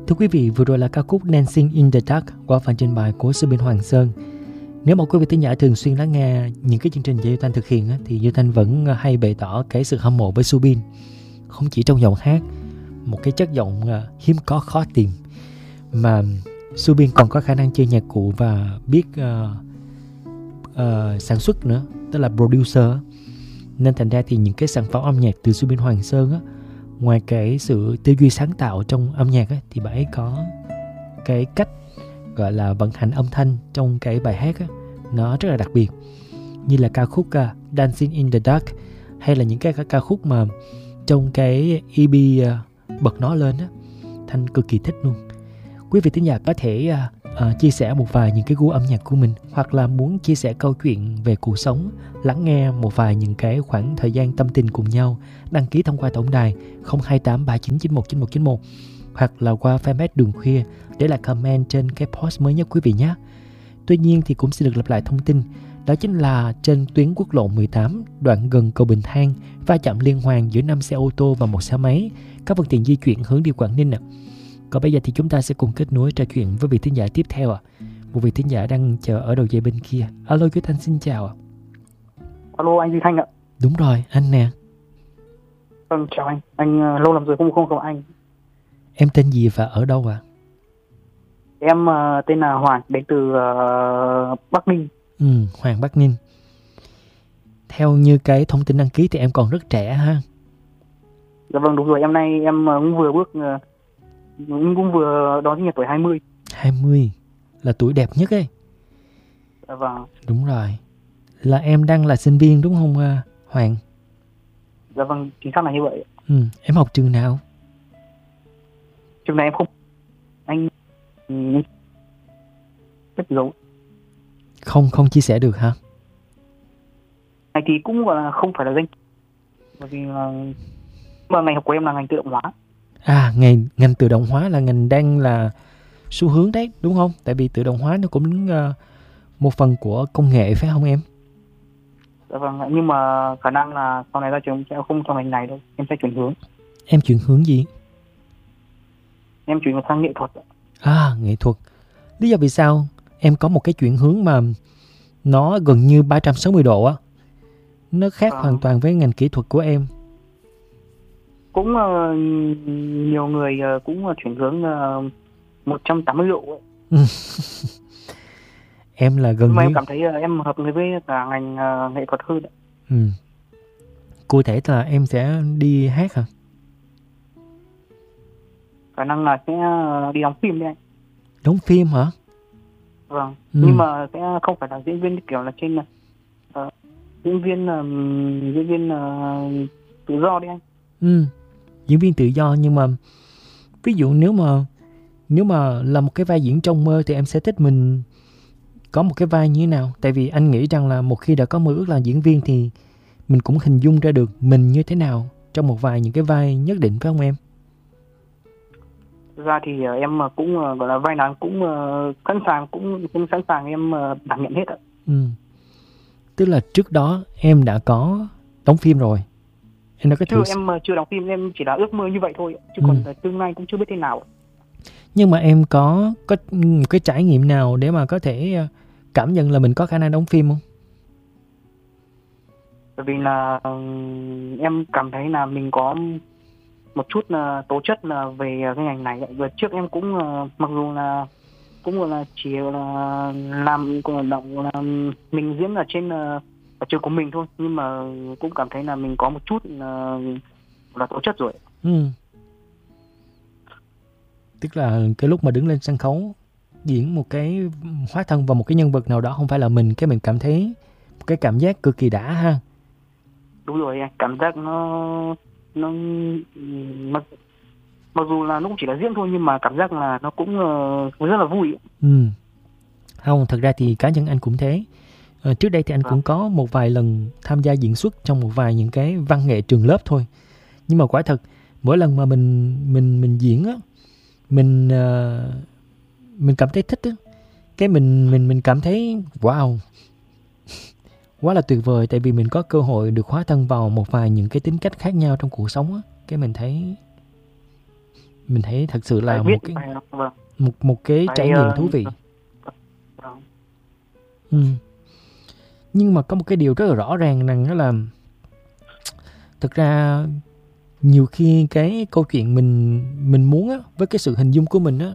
Thưa quý vị, vừa rồi là ca khúc Dancing in the Dark qua phần trình bày của Subin Hoàng Sơn. Nếu mà quý vị thính giả thường xuyên lắng nghe những cái chương trình do Duy Thanh thực hiện thì Duy Thanh vẫn hay bày tỏ cái sự hâm mộ với Subin. Không chỉ trong giọng hát, một cái chất giọng hiếm có khó tìm, mà Subin còn có khả năng chơi nhạc cụ và biết sản xuất nữa, tức là producer. Nên thành ra thì những cái sản phẩm âm nhạc từ Subin Hoàng Sơn á, ngoài cái sự tư duy sáng tạo trong âm nhạc á, thì bà ấy có cái cách gọi là vận hành âm thanh trong cái bài hát á, nó rất là đặc biệt. Như là ca khúc Dancing in the Dark, hay là những cái ca khúc mà trong cái EP bật nó lên á, Thanh cực kỳ thích luôn. Quý vị thính giả có thể chia sẻ một vài những cái gu âm nhạc của mình, hoặc là muốn chia sẻ câu chuyện về cuộc sống, lắng nghe một vài những cái khoảng thời gian tâm tình cùng nhau, đăng ký thông qua tổng đài 02839919191 hoặc là qua fanpage Đường Khuya để lại comment trên cái post mới nhất quý vị nhé. Tuy nhiên thì cũng xin được lặp lại thông tin, đó chính là trên tuyến quốc lộ 18 đoạn gần cầu Bình Thang va chạm liên hoàn giữa 5 xe ô tô và một xe máy, các phương tiện di chuyển hướng đi Quảng Ninh ạ. Còn bây giờ thì chúng ta sẽ cùng kết nối trò chuyện với vị thính giả tiếp theo ạ. Một vị thính giả đang chờ ở đầu dây bên kia. Alo, Duy Thanh xin chào ạ. Alo, anh Duy Thanh ạ. Đúng rồi, anh nè. Vâng, chào anh. Anh lâu lắm rồi không gặp anh. Em tên gì và ở đâu ạ? Em tên là Hoàng, đến từ Bắc Ninh. Hoàng, Bắc Ninh. Theo như cái thông tin đăng ký thì em còn rất trẻ ha. Dạ vâng, đúng rồi. Em nay em cũng vừa đón sinh nhật tuổi 20. 20 là tuổi đẹp nhất ấy. Dạ vâng. Đúng rồi. Là em đang là sinh viên đúng không Hoàng? Dạ vâng, chính xác là như vậy. Em học trường nào? Trường này em không... Anh... Rất giấu. Không chia sẻ được hả? Này thì cũng gọi là không phải là danh. Bởi vì mà ngành học của em là ngành tự động hóa. Ngành tự động hóa là ngành đang là xu hướng đấy, đúng không? Tại vì tự động hóa nó cũng một phần của công nghệ phải không em? Dạ vâng, nhưng mà khả năng là sau này ra trường sẽ không trong ngành này đâu. Em sẽ chuyển hướng. Em chuyển hướng gì? Em chuyển sang nghệ thuật. Nghệ thuật. Lý do vì sao em có một cái chuyển hướng mà nó gần như 360 độ á, nó khác hoàn toàn với ngành kỹ thuật của em? Cũng nhiều người cũng chuyển hướng 180 độ ấy. Em là gần nhưng mà như... em cảm thấy em hợp với cả ngành nghệ thuật hơn. Cụ thể là em sẽ đi hát hả? Khả năng là sẽ đi đóng phim đấy anh. Đóng phim hả? Vâng. Nhưng mà sẽ không phải là diễn viên kiểu là trên diễn viên tự do đấy anh. Diễn viên tự do, nhưng mà ví dụ nếu mà là một cái vai diễn trong mơ thì em sẽ thích mình có một cái vai như thế nào? Tại vì anh nghĩ rằng là một khi đã có mơ ước là diễn viên thì mình cũng hình dung ra được mình như thế nào trong một vài những cái vai nhất định, phải không em? Thực ra thì em cũng gọi là vai nào cũng sẵn sàng em đảm nhận hết ạ. Tức là trước đó em đã có đóng phim rồi. Em đã có thử... Em chưa đóng phim, em chỉ là ước mơ như vậy thôi, chứ còn tương lai cũng chưa biết thế nào. Nhưng mà em có một cái trải nghiệm nào để mà có thể cảm nhận là mình có khả năng đóng phim không? Bởi vì là em cảm thấy là mình có một chút tố chất là về cái ngành này. Vừa trước em cũng mặc dù là cũng là chỉ là làm hoạt động là mình diễn ở trên ở trường của mình thôi, nhưng mà cũng cảm thấy là mình có một chút là tố chất rồi. Tức là cái lúc mà đứng lên sân khấu diễn một cái hóa thân vào một cái nhân vật nào đó không phải là mình, cái mình cảm thấy một cái cảm giác cực kỳ đã ha. Đúng rồi, cảm giác nó mặc dù là nó cũng chỉ là diễn thôi, nhưng mà cảm giác là nó cũng rất là vui. Không, thật ra thì cá nhân anh cũng thế. Trước đây thì anh cũng có một vài lần tham gia diễn xuất trong một vài những cái văn nghệ trường lớp thôi. Nhưng mà quả thật mỗi lần mà mình diễn á, mình cảm thấy thích á, cái mình cảm thấy wow, quá là tuyệt vời. Tại vì mình có cơ hội được hóa thân vào một vài những cái tính cách khác nhau trong cuộc sống á, cái mình thấy Mình thấy thật sự là viết một cái trải nghiệm thú vị. Nhưng mà có một cái điều rất là rõ ràng rằng đó là thực ra nhiều khi cái câu chuyện mình muốn á, với cái sự hình dung của mình á,